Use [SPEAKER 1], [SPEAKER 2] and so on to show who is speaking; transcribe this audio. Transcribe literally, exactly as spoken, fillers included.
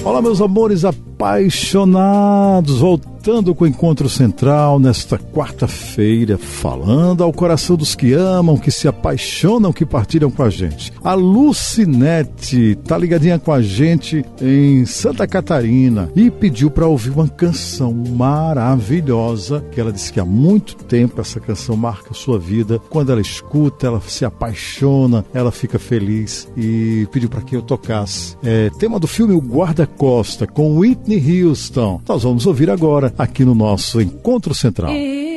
[SPEAKER 1] Olá, meus amores apaixonados, voltando com o Encontro Central nesta quarta-feira, falando ao coração dos que amam, que se apaixonam, que partilham com a gente. A Lucinete tá ligadinha com a gente em Santa Catarina e pediu para ouvir uma canção maravilhosa, que ela disse que há muito tempo essa canção marca a sua vida. Quando ela escuta, ela se apaixona, ela fica feliz e pediu para que eu tocasse. É tema do filme O Guarda-Costa, com Whitney Houston. Nós vamos ouvir agora aqui no nosso Encontro Central.
[SPEAKER 2] E...